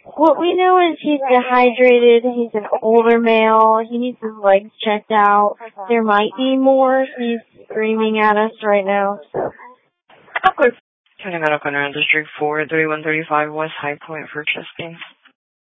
What we know is he's dehydrated, he's an older male, he needs his legs checked out. There might be more, he's screaming at us right now, so. Okay. Turning medical in District 4, 3135 West High Point for chest pain.